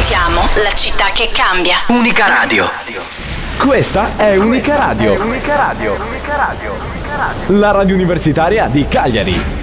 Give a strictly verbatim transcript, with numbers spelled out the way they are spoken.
Siamo la città che cambia. Unica Radio. Questa è Unica Radio. Unica Radio. Unica Radio. Unica Radio. La radio universitaria di Cagliari.